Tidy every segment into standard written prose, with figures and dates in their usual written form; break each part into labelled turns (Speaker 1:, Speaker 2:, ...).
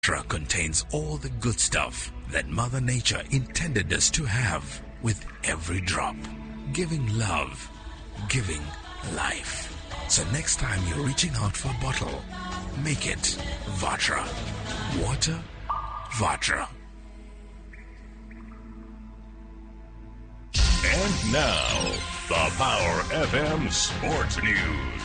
Speaker 1: Vatra contains all the good stuff that Mother Nature intended us to have, with every drop, giving love, giving life. So next time you're reaching out for a bottle, make it Vatra. Water, Vatra.
Speaker 2: And now, the Power FM Sports News.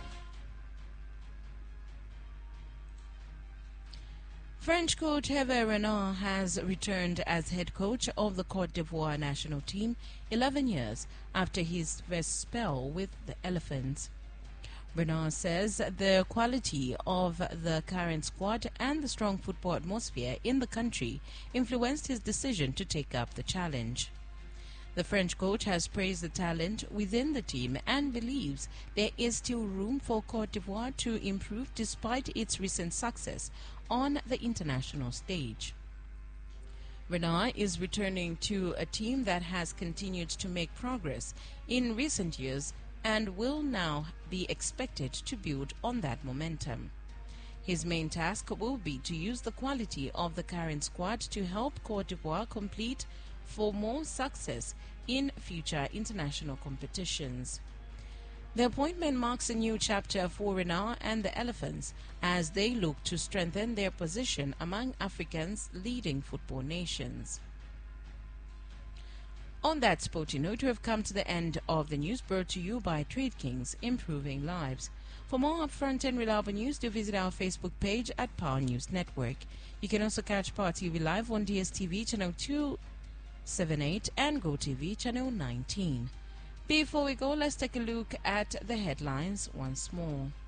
Speaker 3: French coach Hervé Renard has returned as head coach of the Côte d'Ivoire national team 11 years after his first spell with the Elephants. Renard says the quality of the current squad and the strong football atmosphere in the country influenced his decision to take up the challenge. The French coach has praised the talent within the team and believes there is still room for Côte d'Ivoire to improve despite its recent success on the international stage. Renard is returning to a team that has continued to make progress in recent years and will now be expected to build on that momentum. His main task will be to use the quality of the current squad to help Côte d'Ivoire compete for more success in future international competitions. The appointment marks a new chapter for Renard and the Elephants as they look to strengthen their position among Africa's leading football nations. On that sporty note, we have come to the end of the news brought to you by Trade Kings, improving lives. For more upfront and reliable news, do visit our Facebook page at Power News Network. You can also catch Power TV live on DSTV channel 278 and GoTV channel 19. Before we go, let's take a look at the headlines once more.